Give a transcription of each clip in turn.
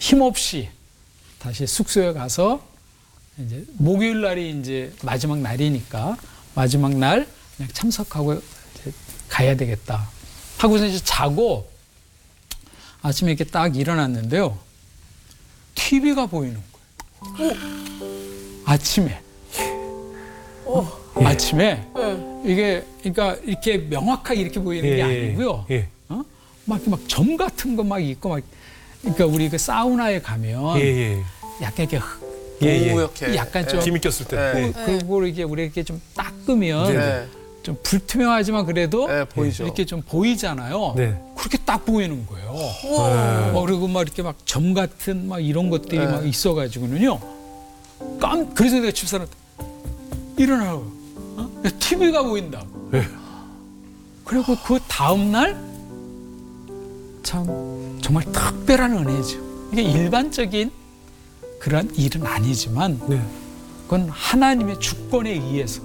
힘없이 다시 숙소에 가서 이제 목요일 날이 이제 마지막 날이니까 마지막 날 그냥 참석하고 이제 가야 되겠다 하고서 이제 자고 아침에 이렇게 딱 일어났는데요. TV가 보이는 거예요. 아침에. 아침에 이게 그러니까 이렇게 명확하게 이렇게 보이는 게 아니고요. 막 이렇게 막 점 같은 거 막 있고 막 그러니까 우리 그 사우나에 가면 약간 이렇게 노랗게 약간 좀 김이 꼈을 때. 그걸 이게 우리 이렇게 좀 닦으면 좀 불투명하지만 그래도 보이죠. 이렇게 좀 보이잖아요. 네. 그렇게 딱 보이는 거예요. 그리고 막 이렇게 막 점 같은 막 이런 것들이 막 있어가지고는요. 그래서 내가 집사람한테 일어나라고. TV가 보인다고. 그리고 그 다음 날 참 정말 특별한 은혜죠. 이게 일반적인 그런 일은 아니지만 그건 하나님의 주권에 의해서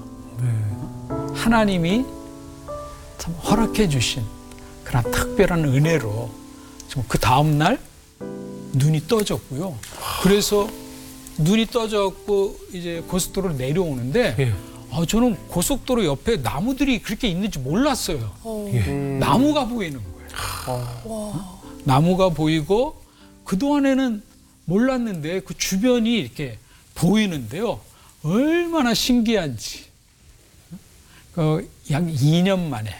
하나님이 참 허락해 주신 그런 특별한 은혜로 그 다음 날 눈이 떠졌고요. 그래서 눈이 떠졌고 이제 고속도로로 내려오는데 저는 고속도로 옆에 나무들이 그렇게 있는지 몰랐어요. 나무가 보이는 거예요. 나무가 보이고 그동안에는 몰랐는데 그 주변이 이렇게 보이는데요. 얼마나 신기한지. 약 2년 만에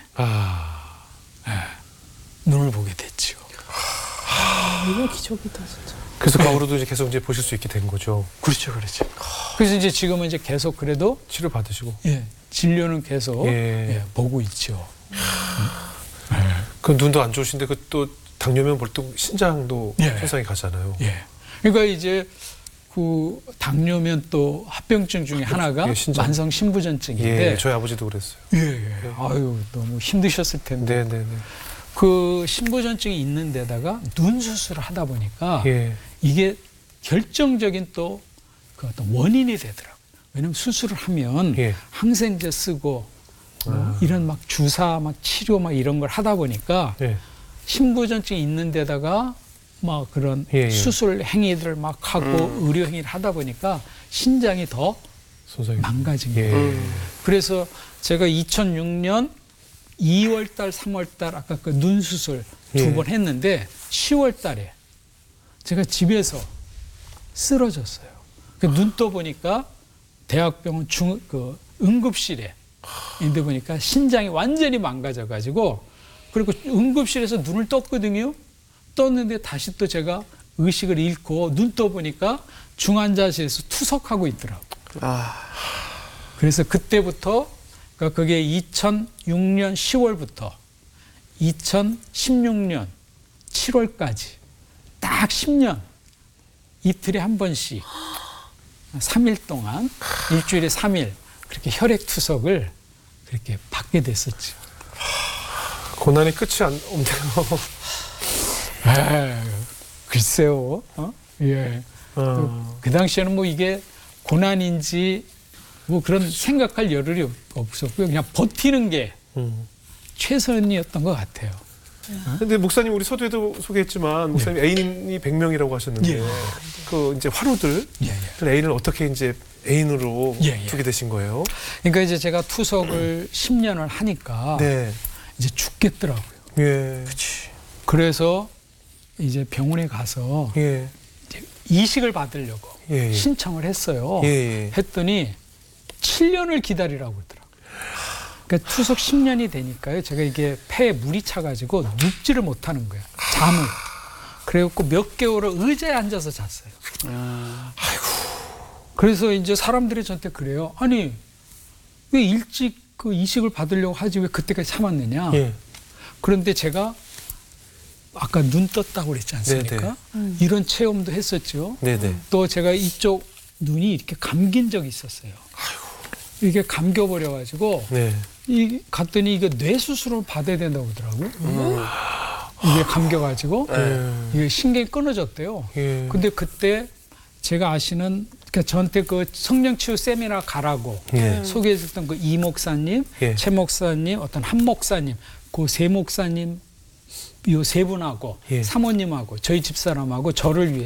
눈을 보게 됐죠. 이거 기적이다 진짜. 그래서 그 후로도 이제 계속 이제 보실 수 있게 된 거죠. 그렇죠, 그렇죠. 그래서 이제 지금은 이제 계속 그래도 치료 받으시고. 진료는 계속 보고 있죠. 그 눈도 안 좋으신데 그 또 당뇨면 보통 신장도 손상이 가잖아요. 그러니까 이제 그 당뇨면 또 합병증 중에 하나가 만성 신부전증인데. 저희 아버지도 그랬어요. 아유 너무 힘드셨을 텐데. 네네네. 그 신부전증이 있는 데다가 눈 수술을 하다 보니까 이게 결정적인 또 그 어떤 원인이 되더라고요. 왜냐면 수술을 하면 항생제 쓰고 이런 막 주사 막 치료 막 이런 걸 하다 보니까 신부전증이 있는 데다가 막 그런 수술 행위들을 막 하고 의료 행위를 하다 보니까 신장이 더 망가진 거예요. 그래서 제가 2006년 2월 달, 3월 달 아까 그 눈 수술 2번 했는데 10월 달에 제가 집에서 쓰러졌어요. 눈 떠 보니까 대학병원 응급실에 있는데 보니까 신장이 완전히 망가져 가지고 그리고 응급실에서 눈을 떴거든요. 떴는데 다시 또 제가 의식을 잃고 눈 떠 보니까 중환자실에서 투석하고 있더라고요. 그래서 그때부터 그러니까 그게 2006년 10월부터 2016년 7월까지 딱 10년 이틀에 한 번씩 3일 동안 일주일에 3일 그렇게 혈액 투석을 그렇게 받게 됐었죠. 고난이 끝이 없네요. 글쎄요. 그 당시에는 뭐 이게 고난인지 뭐 그런 생각할 여력이 없었고요. 그냥 버티는 게 최선이었던 것 같아요. 근데 목사님 우리 서두에도 소개했지만 목사님 애인이 100명이라고 하셨는데 그 이제 화루들 애인을 어떻게 이제 애인으로 두게 되신 거예요? 그러니까 이제 제가 투석을 10년을 하니까 이제 죽겠더라고요. 그래서 이제 병원에 가서 이제 이식을 받으려고 신청을 했어요. 했더니 7년을 기다리라고 그러더라고요. 그러니까 투석 10년이 되니까요. 제가 이게 폐에 물이 차가지고 눕지를 못하는 거예요. 잠을. 그래갖고 몇 개월을 의자에 앉아서 잤어요. 그래서 이제 사람들이 저한테 그래요. 아니 왜 일찍 그 이식을 받으려고 하지 왜 그때까지 참았느냐. 그런데 제가 아까 눈 떴다고 그랬지 않습니까? 이런 체험도 했었죠. 또 제가 이쪽 눈이 이렇게 감긴 적이 있었어요. 이게 감겨버려가지고 갔더니 이게 뇌 수술을 받아야 된다고 하더라고요. 이게 감겨가지고 이게 신경이 끊어졌대요. 근데 그때 제가 아시는 그러니까 저한테 그 성령치유 세미나 가라고 소개해줬던 그 이 목사님, 최 목사님, 어떤 한 목사님, 그 세 목사님 요 세 분하고 사모님하고 저희 집사람하고 저를 위해